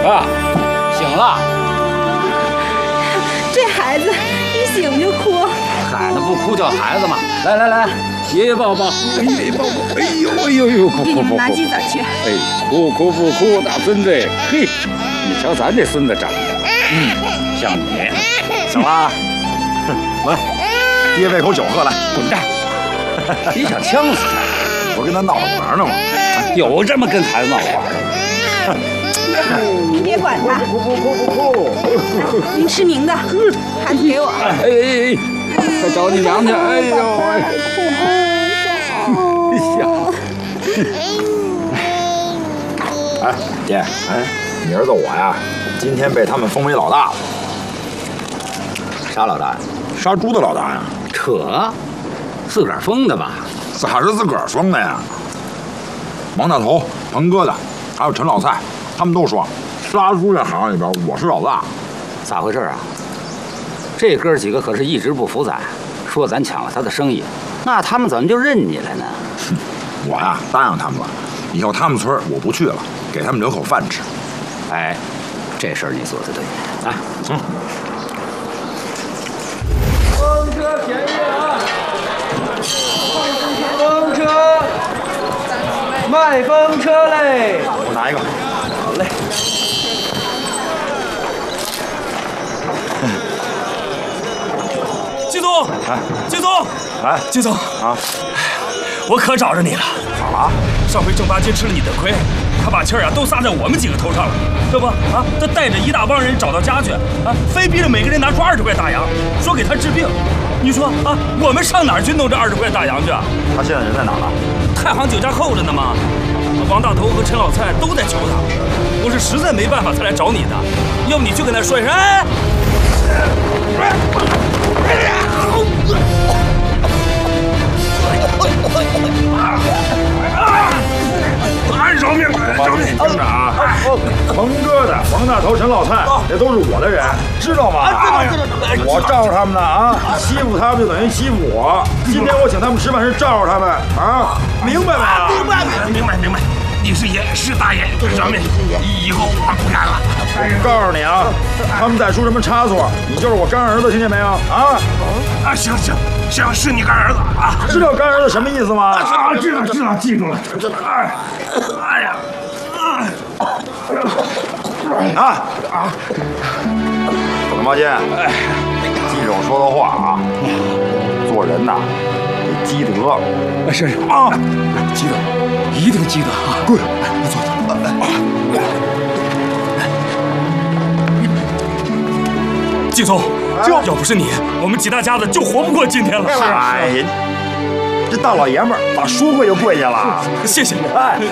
啊，醒了。 这孩子一醒就哭。 孩子不哭叫孩子吗？来来来，爷爷抱抱。哎，抱抱。哎呦哎呦呦，不哭不哭。 拿鸡子去。 哎，不哭不哭，大孙子。嘿，你瞧咱这孙子长得，像你。 行了，来，爹喂口酒喝来。 滚蛋！你想呛死他？ 我跟他闹着玩呢嘛。 有这么跟孩子闹玩的？ 您别管他。您吃明的，孩子给我。 哎，快找你娘去！哎呦哎，爹，哎，你儿子我呀，今天被他们封为老大了。 啥老大？ 杀猪的老大呀？ 扯，自个儿封的吧？ 咋是自个儿封的呀？王大头、鹏疙瘩，还有陈老蔡，他们都说，杀猪这行里边我是老大。 咋回事啊？这哥几个可是一直不服咱，说咱抢了他的生意，那他们怎么就认你了呢？ 我呀答应他们了，以后他们村我不去了，给他们留口饭吃。 哎，这事儿你做的对啊。 风车便宜啊！风车，卖风车嘞！ 我拿一个。 好嘞。 季总，季总， 哎， 季总啊， 我可找着你了。 咋了？ 上回郑八街吃了你的亏，他把气儿都撒在我们几个头上了，这不啊？他带着一大帮人找到家去啊，非逼着每个人拿出20块大洋，说给他治病。你说啊，我们上哪儿去弄这20块大洋去啊？ 他现在人在哪儿呢？ 太行酒家候着呢吗？王大头和陈老蔡都在求他，我是实在没办法才来找你的。要不你去跟他说一声，哎。 饶命！饶命！听着啊，鹏疙瘩、王大头、陈老蔡，这都是我的人，知道吗？我罩着他们呢啊，欺负他们就等于欺负我。今天我请他们吃饭是罩着他们啊，明白没？ 明白。你是爷，是大爷，饶命！以后我不敢了。 我告诉你啊，他们再出什么差错，你就是我干儿子，听见没有？啊！ 行，是你干儿子啊！ 知道干儿子什么意思吗？ 啊，知道，记住了。哎呀！ 董八戒，记着我说的话啊，做人呐，得积德。 是啊， 记得，一定记得啊！ 滚！ 你坐。季总，要不是你，我们几大家子就活不过今天了。 哎呀，这大老爷们儿咋说跪就跪下了？ 谢谢。 哎。